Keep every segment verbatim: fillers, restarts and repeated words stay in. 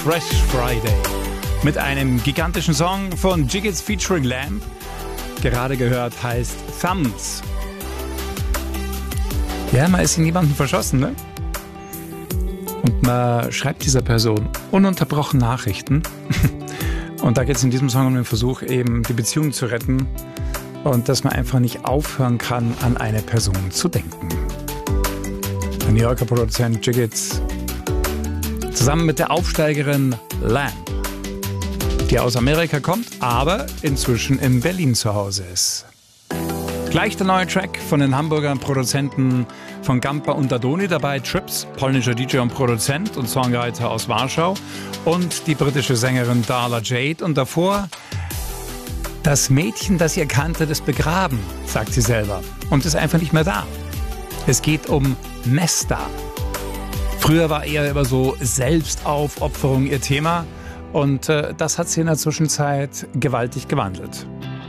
Fresh Friday mit einem gigantischen Song von Jiggits featuring Lamb. Gerade gehört heißt Thumbs. Ja, man ist in jemanden verschossen, ne? Und man schreibt dieser Person ununterbrochen Nachrichten. Und da geht es in diesem Song um den Versuch, eben die Beziehung zu retten. Und dass man einfach nicht aufhören kann, an eine Person zu denken. Der New Yorker Produzent Jiggits zusammen mit der Aufsteigerin Lamb, die aus Amerika kommt, aber inzwischen in Berlin zu Hause ist. Gleich der neue Track von den Hamburger Produzenten von Gampa und Dadoni, dabei Trips, polnischer D J und Produzent und Songwriter aus Warschau, und die britische Sängerin Darla Jade. Und davor: das Mädchen, das ihr kanntet, ist begraben, sagt sie selber, und ist einfach nicht mehr da. Es geht um Nesta. Früher war eher über so Selbstaufopferung ihr Thema, und äh, das hat sie in der Zwischenzeit gewaltig gewandelt.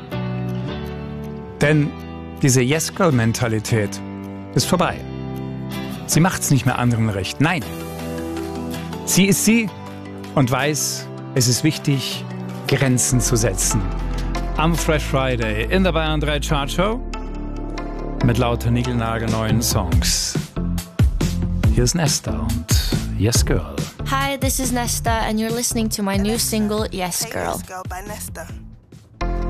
Denn diese Yes-Girl-Mentalität ist vorbei. Sie macht's nicht mehr anderen recht. Nein. Sie ist sie und weiß, es ist wichtig, Grenzen zu setzen. Am Fresh Friday in der Bayern drei Chart Show mit lauter niegelnagelneuen Songs. Hier ist Nesta und Yes Girl. Hi, this is Nesta and you're listening to my new single Yes Girl. Hey, Yes Girl by Nesta.